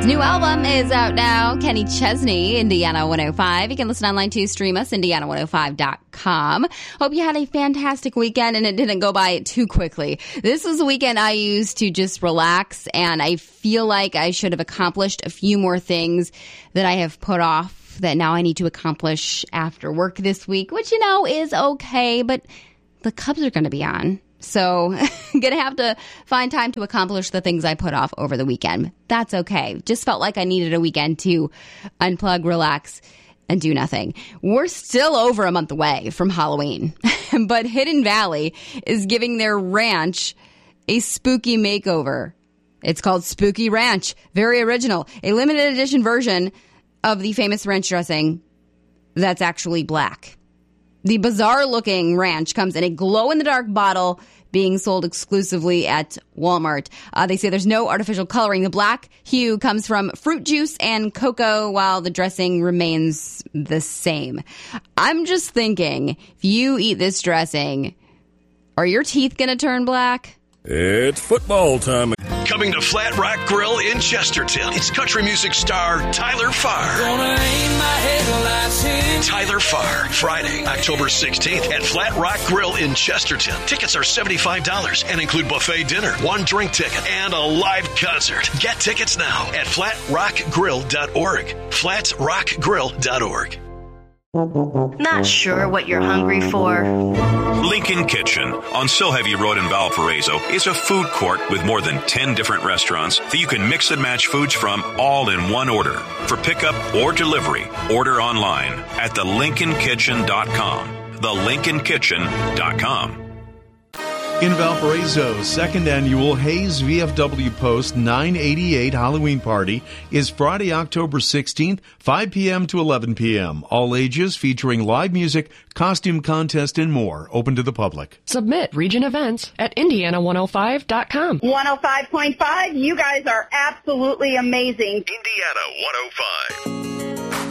His new album is out now. Kenny Chesney, Indiana 105. You can listen online too. Stream us, Indiana105.com. Hope you had a fantastic weekend and it didn't go by too quickly. This was a weekend I used to just relax, and I feel like I should have accomplished a few more things that I have put off that now I need to accomplish after work this week, which, is okay, but the Cubs are going to be on. So I'm going to have to find time to accomplish the things I put off over the weekend. That's okay. Just felt like I needed a weekend to unplug, relax, and do nothing. We're still over a month away from Halloween, but Hidden Valley is giving their ranch a spooky makeover. It's called Spooky Ranch. Very original. A limited edition version of the famous ranch dressing that's actually black. The bizarre-looking ranch comes in a glow-in-the-dark bottle being sold exclusively at Walmart. They say there's no artificial coloring. The black hue comes from fruit juice and cocoa, while the dressing remains the same. I'm just thinking, if you eat this dressing, are your teeth going to turn black? It's football time. Coming to Flat Rock Grill in Chesterton, it's country music star Tyler Farr. Tyler Farr, Friday, October 16th at Flat Rock Grill in Chesterton. Tickets are $75 and include buffet dinner, one drink ticket, and a live concert. Get tickets now at flatrockgrill.org. flatrockgrill.org. Not sure what you're hungry for? Lincoln Kitchen on Silheavy Road in Valparaiso is a food court with more than 10 different restaurants that you can mix and match foods from all in one order. For pickup or delivery, order online at thelincolnkitchen.com. thelincolnkitchen.com. In Valparaiso, second annual Hayes VFW Post 988 Halloween Party is Friday, October 16th, 5 p.m. to 11 p.m. All ages, featuring live music, costume contest, and more. Open to the public. Submit region events at Indiana105.com. 105.5, you guys are absolutely amazing. Indiana 105.